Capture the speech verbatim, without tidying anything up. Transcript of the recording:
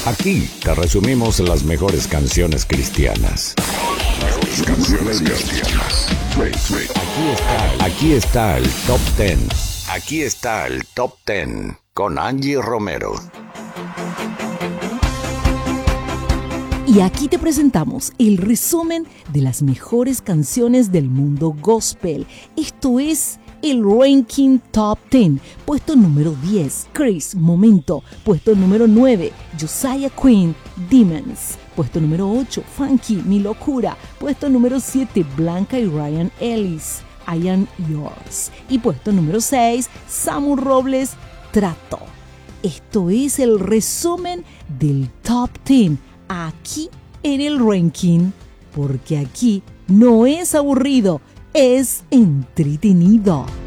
Aquí te resumimos las mejores canciones cristianas. Mejores canciones cristianas. Aquí está, aquí está el Top Ten. Aquí está el Top Ten con Angie Romero. Y aquí te presentamos el resumen de las mejores canciones del mundo gospel. Esto es el Ranking Top diez. Puesto número diez, Chris, Momento. Puesto número nueve, Josiah Quinn, Demons. Puesto número ocho, Funky, Mi Locura. Puesto número siete, Blanca y Ryan Ellis, I Am Yours. Y puesto número seis, Samu Robles, Trato. Esto es el resumen del Top diez. Aquí en el ranking, porque aquí no es aburrido, es entretenido.